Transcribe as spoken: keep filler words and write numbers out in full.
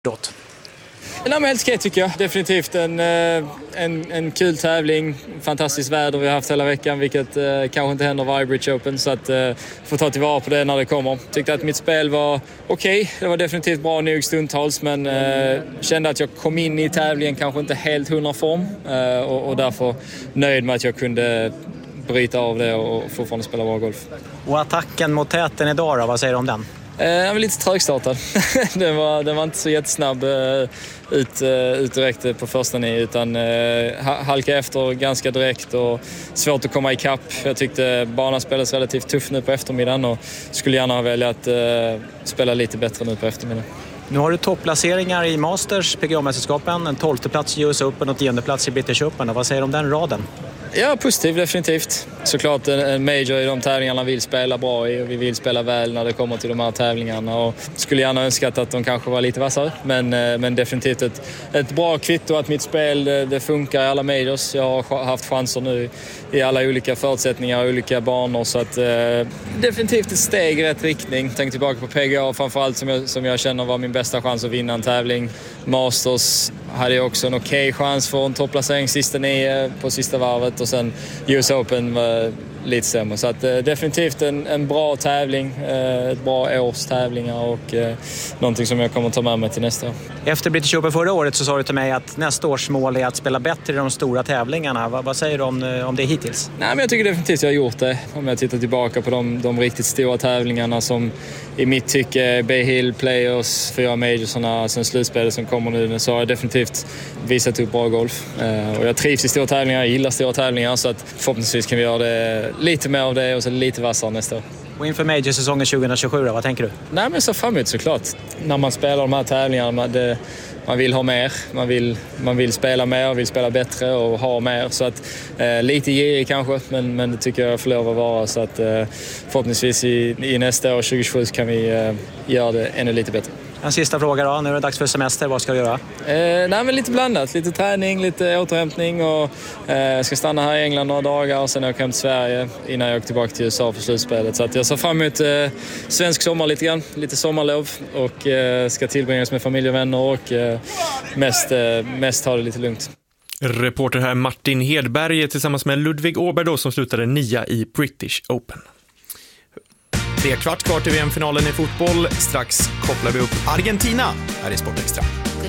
Dot. Nej, men helt okej tycker jag. Definitivt en, en, en kul tävling. Fantastiskt väder vi har haft hela veckan, vilket eh, kanske inte händer varje British Open. Så att eh, få ta tillvara på det när det kommer. Tyckte att mitt spel var okej. Okay. Det var definitivt bra nog stundtals, men eh, kände att jag kom in i tävlingen kanske inte helt hundra form. Eh, och, och därför nöjd med att jag kunde bryta av det och fortfarande spela bra golf. Och attacken mot täten idag då, vad säger du om den? Jag var lite trögstartad. den, var, den var inte så jättesnabb uh, ut, uh, ut direkt på första nio, utan uh, halka efter ganska direkt och svårt att komma ikapp. Jag tyckte banan spelades relativt tuff nu på eftermiddagen och skulle gärna ha velat uh, spela lite bättre nu på eftermiddagen. Nu har du topplaceringar i Masters, P G A-mästerskapen, en tolfte plats i U S Open och tionde plats i British Open. Och vad säger du om den raden? Ja, positiv definitivt. Såklart en major i de tävlingarna vill spela bra i och vi vill spela väl när det kommer till de här tävlingarna. Och skulle gärna önskat att de kanske var lite vassare, men, men definitivt ett, ett bra kvitto att mitt spel det, det funkar i alla majors. Jag har haft chanser nu i alla olika förutsättningar och olika banor, så att eh, definitivt ett steg i rätt riktning. Tänk tillbaka på P G A framförallt som jag, som jag känner var min bästa chans att vinna en tävling. Masters hade jag också en okej okay chans för en topplacering sista nio på sista varvet och sen U S Open var lite sämre. Så att, eh, definitivt en, en bra tävling, eh, ett bra års tävlingar och eh, någonting som jag kommer att ta med mig till nästa år. Efter British Open förra året så sa du till mig att nästa års mål är att spela bättre i de stora tävlingarna. Va, vad säger du om, om det hittills? Nej, men jag tycker definitivt att jag har gjort det. Om jag tittar tillbaka på de, de riktigt stora tävlingarna som i mitt tycke Bay Hill, Players, fyra majorsarna, sen slutspelet som kommer nu, så har jag definitivt visat upp bra golf. Eh, och jag trivs i stora tävlingar, jag gillar stora tävlingar, så att förhoppningsvis kan vi göra det lite mer av det och så lite vassare nästa år. Och inför major-säsongen tjugohundratjugosju då, vad tänker du? Nej, men så framåt såklart. När man spelar de här tävlingarna, man, det, man vill ha mer. Man vill, man vill spela mer, vill spela bättre och ha mer. Så att, eh, lite girig kanske, men, men det tycker jag får lov att vara. Så att eh, förhoppningsvis i, i nästa år, tjugohundratjugosju, kan vi eh, göra det ännu lite bättre. En sista fråga då, nu är det dags för semester, vad ska du göra? Eh, nej, men lite blandat, lite träning, lite återhämtning och eh, ska stanna här i England några dagar och sen åka hem till Sverige innan jag åker tillbaka till U S A för slutspelet. Så att jag ser fram emot eh, svensk sommar lite grann, lite sommarlov och eh, ska tillbringas med familj och vänner och eh, mest, eh, mest ha det lite lugnt. Reporter här Martin Hedberg tillsammans med Ludvig Åberg då, som slutade nia i British Open. Det är kvart kvar till V M-finalen i fotboll. Strax kopplar vi upp Argentina här i Sportextra.